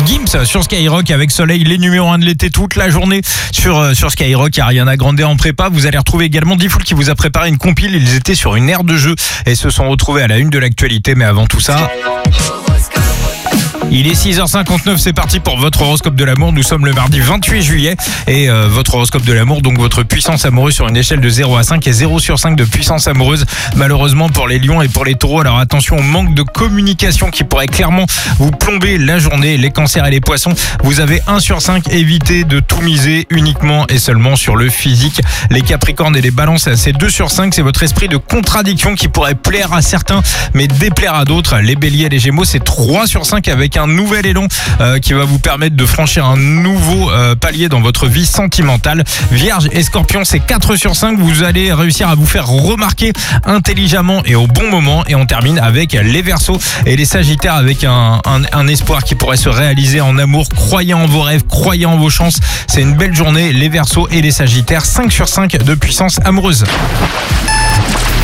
Gims sur Skyrock avec Soleil, les numéros 1 de l'été toute la journée sur Skyrock. Ariana Grande en prépa. Vous allez retrouver également Diffoul qui vous a préparé une compile. Ils étaient sur une aire de jeu et se sont retrouvés à la une de l'actualité. Mais avant tout ça... Il est 6h59, c'est parti pour votre horoscope de l'amour. Nous sommes le mardi 28 juillet et votre horoscope de l'amour, donc votre puissance amoureuse sur une échelle de 0 à 5 et 0 sur 5 de puissance amoureuse. Malheureusement pour les lions et pour les taureaux, alors attention au manque de communication qui pourrait clairement vous plomber la journée. Les cancers et les poissons, vous avez 1 sur 5, évitez de tout miser uniquement et seulement sur le physique. Les capricornes et les balances, c'est 2 sur 5, c'est votre esprit de contradiction qui pourrait plaire à certains mais déplaire à d'autres. Les béliers et les gémeaux, c'est 3 sur 5 avec un nouvel élan qui va vous permettre de franchir un nouveau palier dans votre vie sentimentale. Vierge et scorpion, c'est 4 sur 5, vous allez réussir à vous faire remarquer intelligemment et au bon moment. Et on termine avec les verseaux et les sagittaires avec un espoir qui pourrait se réaliser en amour. Croyez en vos rêves, croyez en vos chances, c'est une belle journée. Les verseaux et les sagittaires, 5 sur 5 de puissance amoureuse.